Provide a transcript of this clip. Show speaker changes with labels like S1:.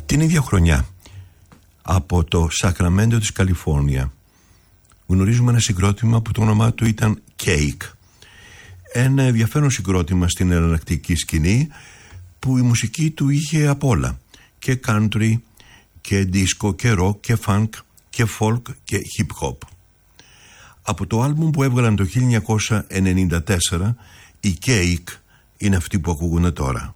S1: Την ίδια χρονιά, από το Σακραμέντο της Καλιφόρνια, γνωρίζουμε ένα συγκρότημα που το όνομά του ήταν Cake. Ένα ενδιαφέρον συγκρότημα στην εναλλακτική σκηνή, που η μουσική του είχε απ' όλα, και country και disco και rock και funk και folk και hip hop. Από το άλμπουμ που έβγαλαν το 1994, οι Cake είναι αυτοί που ακούγονται τώρα.